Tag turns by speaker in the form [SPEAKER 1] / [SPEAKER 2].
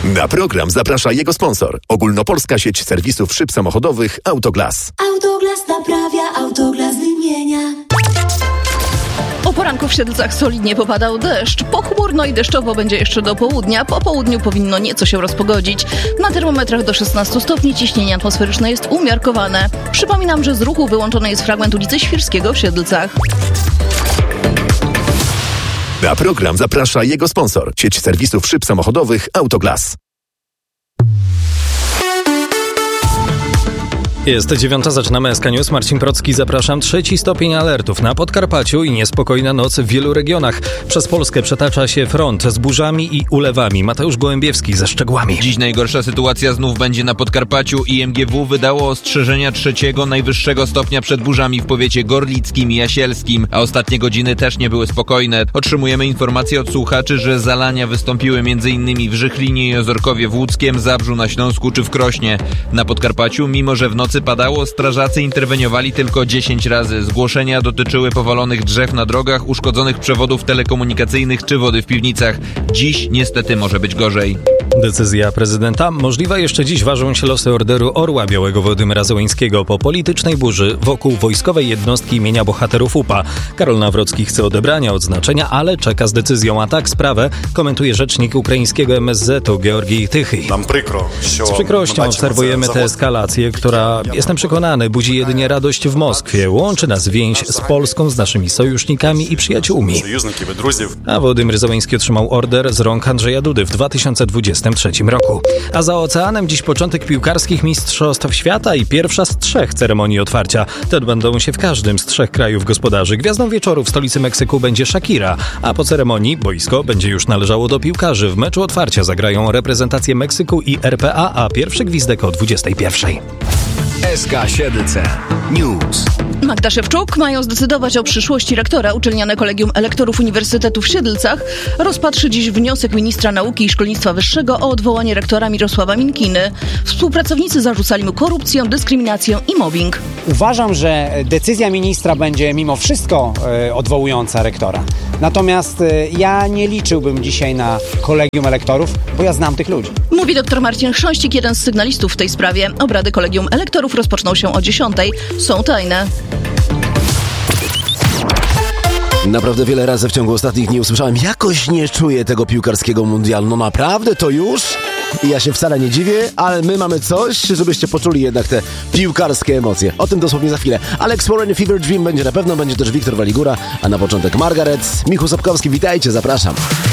[SPEAKER 1] Na program zaprasza jego sponsor. Ogólnopolska sieć serwisów szyb samochodowych Autoglas.
[SPEAKER 2] Autoglas naprawia, Autoglas wymienia.
[SPEAKER 3] O poranku w Siedlcach solidnie popadał deszcz. Pochmurno i deszczowo będzie jeszcze do południa. Po południu powinno nieco się rozpogodzić. Na termometrach do 16 stopni ciśnienie atmosferyczne jest umiarkowane. Przypominam, że z ruchu wyłączony jest fragment ulicy Świrskiego w Siedlcach.
[SPEAKER 1] Na program zaprasza jego sponsor. Sieć serwisów szyb samochodowych Autoglas.
[SPEAKER 4] Jest 9:00, zaczynamy SK News. Marcin Procki, zapraszam. 3 stopień alertów na Podkarpaciu i niespokojna noc w wielu regionach. Przez Polskę przetacza się front z burzami i ulewami. Mateusz Gołębiewski ze szczegółami.
[SPEAKER 5] Dziś najgorsza sytuacja znów będzie na Podkarpaciu. IMGW wydało ostrzeżenia 3. najwyższego stopnia przed burzami w powiecie gorlickim i jasielskim, a ostatnie godziny też nie były spokojne. Otrzymujemy informacje od słuchaczy, że zalania wystąpiły m.in. w Żychlinie i Ozorkowie w Łódzkiem, Zabrzu na Śląsku czy w Krośnie. Na Podkarpaciu, mimo że w nocy padało, strażacy interweniowali tylko 10 razy. Zgłoszenia dotyczyły powalonych drzew na drogach, uszkodzonych przewodów telekomunikacyjnych czy wody w piwnicach. Dziś niestety może być gorzej.
[SPEAKER 4] Decyzja prezydenta. Możliwa jeszcze dziś ważą się losy Orderu Orła Białego Władimira Zełańskiego po politycznej burzy wokół wojskowej jednostki imienia bohaterów UPA. Karol Nawrocki chce odebrania odznaczenia, ale czeka z decyzją. A tak sprawę komentuje rzecznik ukraińskiego MSZ-u Georgij Tychyj. Z przykrością obserwujemy tę eskalację, która, jestem przekonany, budzi jedynie radość w Moskwie. Łączy nas więź z Polską, z naszymi sojusznikami i przyjaciółmi. A Władimir Zełański otrzymał order z rąk Andrzeja Dudy w 2023 roku. A za oceanem dziś początek piłkarskich mistrzostw świata i pierwsza z 3 ceremonii otwarcia. Te odbędą się w każdym z 3 krajów gospodarzy. Gwiazdą wieczoru w stolicy Meksyku będzie Shakira, a po ceremonii boisko będzie już należało do piłkarzy. W meczu otwarcia zagrają reprezentacje Meksyku i RPA, a pierwszy gwizdek o 21:00.
[SPEAKER 6] SK Siedlce News.
[SPEAKER 3] Magda Szewczuk. Mają zdecydować o przyszłości rektora. Uczelniane Kolegium Elektorów Uniwersytetu w Siedlcach rozpatrzy dziś wniosek ministra nauki i szkolnictwa wyższego o odwołanie rektora Mirosława Minkiny. Współpracownicy zarzucali mu korupcję, dyskryminację i mobbing.
[SPEAKER 7] Uważam, że decyzja ministra będzie mimo wszystko odwołująca rektora. Natomiast ja nie liczyłbym dzisiaj na Kolegium Elektorów, bo ja znam tych ludzi.
[SPEAKER 3] Mówi dr Marcin Chrząścik, jeden z sygnalistów w tej sprawie. Obrady Kolegium Elektorów rozpoczną się o 10:00. Są tajne.
[SPEAKER 8] Naprawdę wiele razy w ciągu ostatnich dni usłyszałem: jakoś nie czuję tego piłkarskiego mundialu. No naprawdę, to już? I ja się wcale nie dziwię, ale my mamy coś, żebyście poczuli jednak te piłkarskie emocje. O tym dosłownie za chwilę. Alex Warren, Fever Dream będzie na pewno, będzie też Wiktor Waligura, a na początek Margaret. Michał Sapkowski, witajcie, zapraszam.